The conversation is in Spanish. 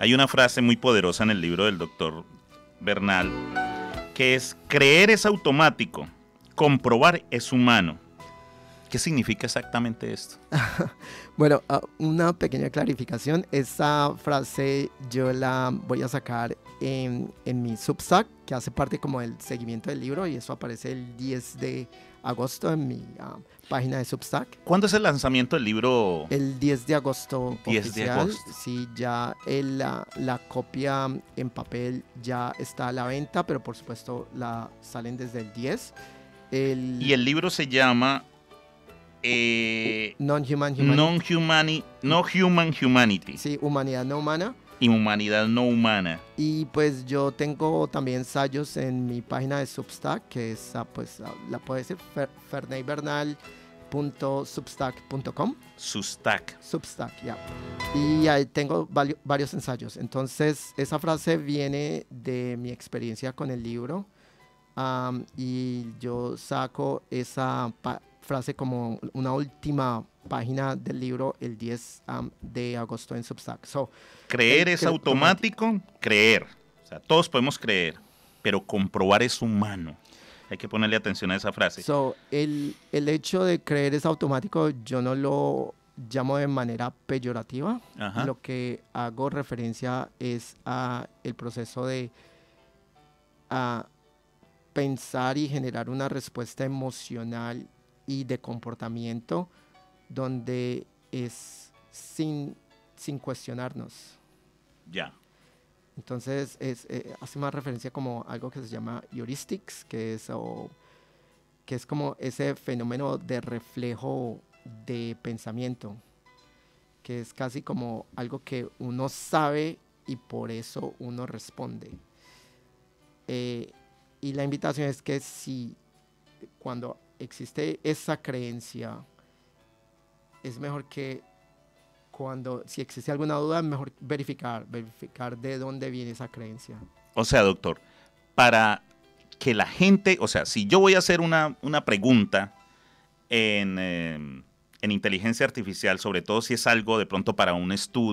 Hay una frase muy poderosa en el libro del doctor Bernal, que es: creer es automático, comprobar es humano. ¿Qué significa exactamente esto? Bueno, una pequeña clarificación. Esa frase yo la voy a sacar en mi Substack, que hace parte como del seguimiento del libro, y eso aparece el 10 de agosto en mi página de Substack. ¿Cuándo es el lanzamiento del libro? El 10 de agosto 10 oficial. de agosto. Sí, ya la copia en papel ya está a la venta, pero por supuesto la salen desde el 10. Y el libro se llama Non-Human Humanity. Sí, Humanidad No Humana. Y Humanidad No Humana. Y pues yo tengo también ensayos en mi página de Substack, que es, pues la puede decir, ferneybernal.substack.com. Substack, ya. Y ahí tengo varios ensayos. Entonces, esa frase viene de mi experiencia con el libro. Y yo saco esa frase como una última página del libro el 10 de agosto en Substack. Creer es automático, creer. O sea, todos podemos creer, pero comprobar es humano. Hay que ponerle atención a esa frase. El hecho de creer es automático, yo no lo llamo de manera peyorativa. Ajá. Lo que hago referencia es a el proceso de pensar y generar una respuesta emocional y de comportamiento donde es sin cuestionarnos. Ya. Entonces hace más referencia como algo que se llama heuristics, que es como ese fenómeno de reflejo de pensamiento, que es casi como algo que uno sabe y por eso uno responde. Y la invitación es que si cuando existe esa creencia, es mejor que si existe alguna duda, es mejor verificar de dónde viene esa creencia. O sea, doctor, para que la gente, o sea, si yo voy a hacer una pregunta en inteligencia artificial, sobre todo si es algo de pronto para un estudio,